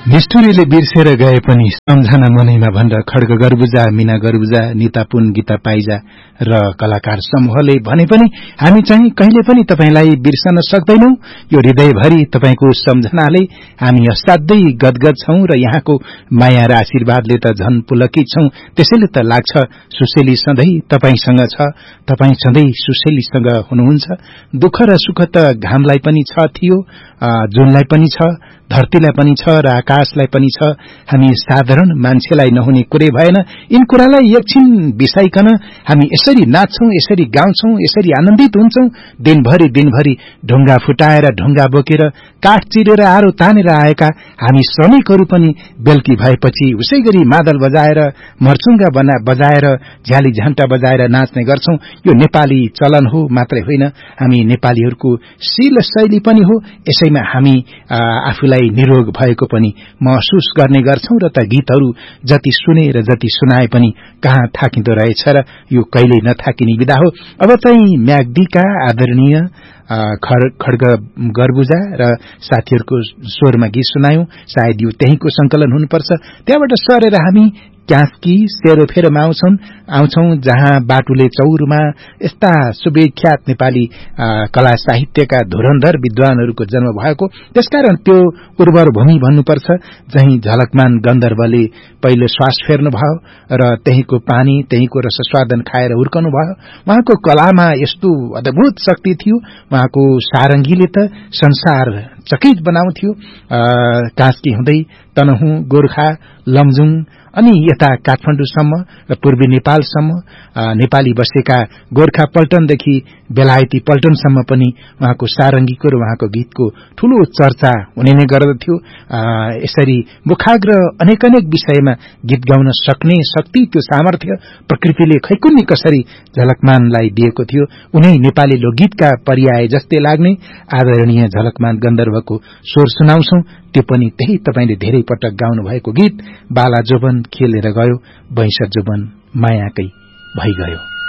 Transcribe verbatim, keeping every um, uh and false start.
निष्ठुरीले बिर्सेर गए पनि सम्झना मनैमा भनेर खड्ग गर्बुजा, मीना गर्बुजा, निता पुन, गीता पाइजा र कलाकार समूहले भने पनि हामी चाहिँ कहिले पनि तपाईलाई बिर्सन सक्दैनौं। यो हृदयभरि तपाईको सम्झनाले हामी असाध्यै गदगद छौं र यहाँको माया र आशीर्वादले त झन पुलकित छौं। त्यसैले त लाग्छ सुशेली सधैं तपाईसँग छ, तपाई सधैं सुशेलीसँग हुनुहुन्छ। दुःख र सुख त घामलाई पनि छ थियो, जुनलाई पनि छ, धरतीलाई पनि छ र आकाशलाई पनि छ। हामी साधारण मान्छेलाई नहुने कुरै भएन। यिन कुरालाई एकछिन बिसाइकन हामी यसरी नाच्छौं, यसरी गाउँछौं, यसरी आनन्दित हुन्छौं। दिनभरि दिनभरि ढुङ्गा फुटाएर, ढुङ्गा बोकेर, काठ चिरेर, आरो तानेर आएका हामी श्रमिकहरू पनि बेलुकी भएपछि उसैगरी मादल बजाएर, मर्चुङ्गा बना बजाएर, झ्याली झ्यान्टा बजाएर नाच्ने गर्छौं। यो नेपाली चलन हो मात्रै होइन, हामी नेपालीहरूको शील शैली पनि हो। यसैमा हामी आफूलाई निरोग भएको पनि महसुस गर्ने गर्छौं र त गीतहरू जति सुने र जति सुनाए पनि कहाँ थाकिँदो रहेछ र यो कहिले नथाकिने विधा हो। अब चाहिँ म्याग्दीका आदरणीय खड्ग गर्बुजा र साथीहरूको स्वरमा गीत सुनायौं। सायद यो त्यहीको संकलन हुनुपर्छ। त्यहाँबाट सरेर हामी क्यास्की सेरोफेरोमा आउँछौं आउँछौं जहाँ बाटुले चौरमा यस्ता सुविख्यात नेपाली कला साहित्यका धुरन्धर विद्वानहरूको जन्म भएको। त्यसकारण त्यो उर्वर भूमि भन्नुपर्छ जहीं झलकमान गन्धर्वले पहिले श्वास फेर्नु भयो र त्यहीको पानी, त्यहीको रसस्वादन खाएर हुर्कनु भयो। उहाँको कलामा यस्तो अद्भुत शक्ति थियो। उहाँको सारंगीले त संसार चकित बनाउँथ्यो। कास्की हुँदै तनहु, गोर्खा, लमजुङ अनि यता काठमाडौँसम्म र पूर्वी नेपालसम्म नेपाली बसेका गोर्खा पल्टनदेखि बेलायती पल्टनसम्म पनि उहाँको सारंगीको र उहाँको गीतको ठूलो चर्चा हुने नै गर्दथ्यो। यसरी मुखाग्र अनेक अनेक विषयमा गीत गाउन सक्ने शक्ति, त्यो सामर्थ्य प्रकृतिले खैकुन्नी कसरी झलकमानलाई दिएको थियो। उनै नेपाली लोकगीतका पर्याय जस्तै लाग्ने आदरणीय झलकमान गन्धर्वको स्वर सुनाउँछौं। त्यो पनि त्यही तपाईले धेरै पटक गाउनु भएको गीत बाला जोबन खेलेर गयो, वैंश जोबन मायाकै भइगयो।